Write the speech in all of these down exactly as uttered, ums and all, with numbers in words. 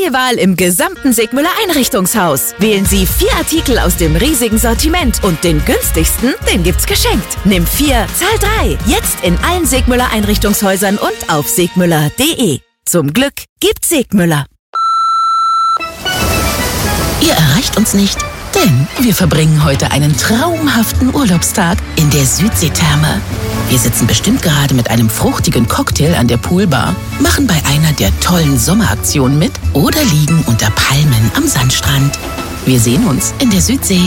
freie Wahl im gesamten Sigmüller Einrichtungshaus. Wählen Sie vier Artikel aus dem riesigen Sortiment und den günstigsten, den gibt's geschenkt. Nimm vier, zahl drei. Jetzt in allen Sigmüller Einrichtungshäusern und auf sigmüller punkt de. Zum Glück gibt's Sigmüller. Ihr erreicht uns nicht, denn wir verbringen heute einen traumhaften Urlaubstag in der Südseetherme. Wir sitzen bestimmt gerade mit einem fruchtigen Cocktail an der Poolbar, machen bei einer der tollen Sommeraktionen mit oder liegen unter Palmen am Sandstrand. Wir sehen uns in der Südsee.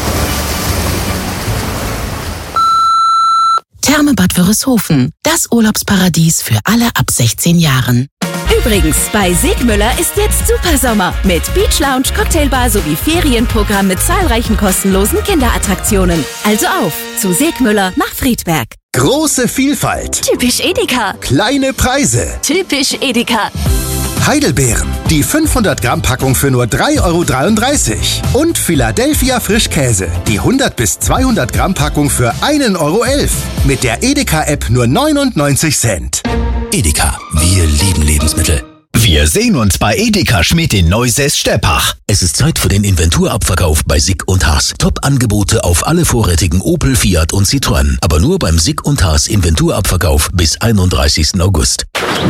Therme Bad Wörishofen, das Urlaubsparadies für alle ab sechzehn Jahren. Übrigens, bei Sigmüller ist jetzt Supersommer mit Beach Lounge, Cocktailbar sowie Ferienprogramm mit zahlreichen kostenlosen Kinderattraktionen. Also auf zu Sigmüller nach Friedberg. Große Vielfalt. Typisch Edeka. Kleine Preise. Typisch Edeka. Heidelbeeren. Die fünfhundert Gramm Packung für nur drei Euro dreiunddreißig. Und Philadelphia Frischkäse. Die hundert bis zweihundert Gramm Packung für ein Euro elf. Mit der Edeka-App nur neunundneunzig Cent. Edeka, wir lieben Lebensmittel. Wir sehen uns bei Edeka Schmidt in Neusäß-Steppach. Es ist Zeit für den Inventurabverkauf bei Sick und Haas. Top-Angebote auf alle vorrätigen Opel, Fiat und Citroën. Aber nur beim Sick und Haas Inventurabverkauf bis einunddreißigsten August.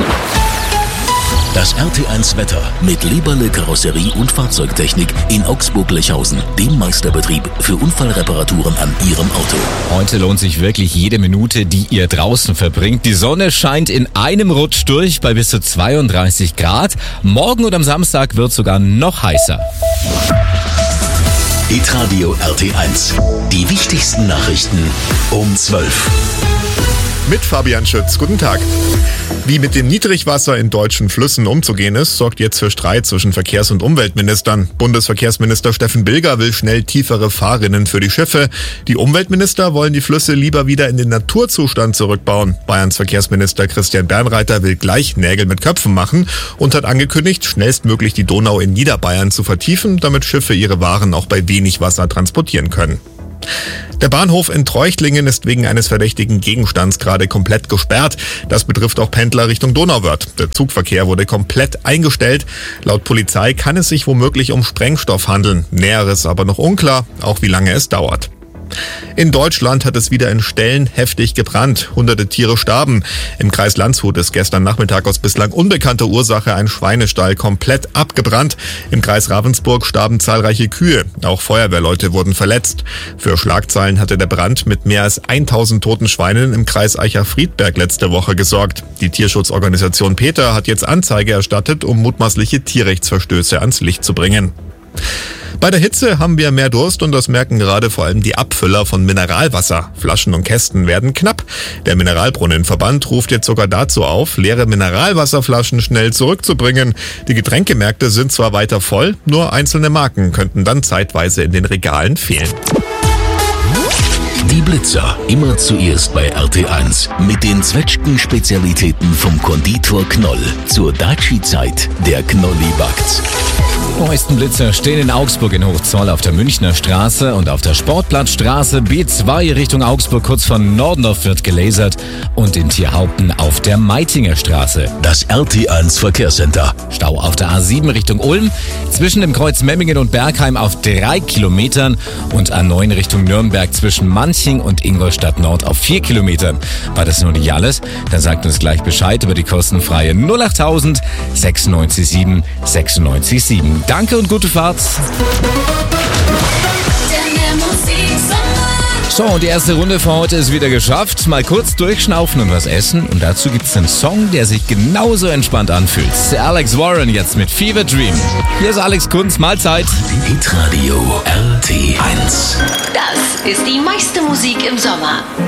Das R T eins Wetter mit Leberle Karosserie und Fahrzeugtechnik in Augsburg-Lechhausen, dem Meisterbetrieb für Unfallreparaturen an Ihrem Auto. Heute lohnt sich wirklich jede Minute, die ihr draußen verbringt. Die Sonne scheint in einem Rutsch durch bei bis zu zweiunddreißig Grad. Morgen und am Samstag wird sogar noch heißer. Hitradio R T eins. Die wichtigsten Nachrichten um zwölf. Mit Fabian Schütz. Guten Tag. Wie mit dem Niedrigwasser in deutschen Flüssen umzugehen ist, sorgt jetzt für Streit zwischen Verkehrs- und Umweltministern. Bundesverkehrsminister Steffen Bilger will schnell tiefere Fahrrinnen für die Schiffe. Die Umweltminister wollen die Flüsse lieber wieder in den Naturzustand zurückbauen. Bayerns Verkehrsminister Christian Bernreiter will gleich Nägel mit Köpfen machen und hat angekündigt, schnellstmöglich die Donau in Niederbayern zu vertiefen, damit Schiffe ihre Waren auch bei wenig Wasser transportieren können. Der Bahnhof in Treuchtlingen ist wegen eines verdächtigen Gegenstands gerade komplett gesperrt. Das betrifft auch Pendler Richtung Donauwörth. Der Zugverkehr wurde komplett eingestellt. Laut Polizei kann es sich womöglich um Sprengstoff handeln. Näheres aber noch unklar, auch wie lange es dauert. In Deutschland hat es wieder in Ställen heftig gebrannt. Hunderte Tiere starben. Im Kreis Landshut ist gestern Nachmittag aus bislang unbekannter Ursache ein Schweinestall komplett abgebrannt. Im Kreis Ravensburg starben zahlreiche Kühe. Auch Feuerwehrleute wurden verletzt. Für Schlagzeilen hatte der Brand mit mehr als tausend toten Schweinen im Kreis Eicher-Friedberg letzte Woche gesorgt. Die Tierschutzorganisation PETA hat jetzt Anzeige erstattet, um mutmaßliche Tierrechtsverstöße ans Licht zu bringen. Bei der Hitze haben wir mehr Durst und das merken gerade vor allem die Abfüller von Mineralwasser. Flaschen und Kästen werden knapp. Der Mineralbrunnenverband ruft jetzt sogar dazu auf, leere Mineralwasserflaschen schnell zurückzubringen. Die Getränkemärkte sind zwar weiter voll, nur einzelne Marken könnten dann zeitweise in den Regalen fehlen. Die Blitzer, immer zuerst bei R T eins. Mit den Zwetschgen-Spezialitäten vom Konditor Knoll. Zur Daci-Zeit, der Knolli backt's. Die neuesten Blitzer stehen in Augsburg in Hochzoll auf der Münchner Straße und auf der Sportplatzstraße B zwei Richtung Augsburg kurz von Nordendorf wird gelasert und in Tierhaupten auf der Meitinger Straße. Das R T eins Verkehrscenter. Stau auf der A sieben Richtung Ulm, zwischen dem Kreuz Memmingen und Bergheim auf drei Kilometern und A neun Richtung Nürnberg zwischen Manching und Ingolstadt Nord auf vier Kilometern. War das nur nicht alles? Dann sagt uns gleich Bescheid über die kostenfreie null achttausend sechsundneunzig sieben sechsundneunzig sieben. Danke und gute Fahrt. So, und die erste Runde für heute ist wieder geschafft. Mal kurz durchschnaufen und was essen. Und dazu gibt's einen Song, der sich genauso entspannt anfühlt. Der Alex Warren jetzt mit Fever Dream. Hier ist Alex Kunz, Mahlzeit. Hitradio R T eins. Das ist die meiste Musik im Sommer.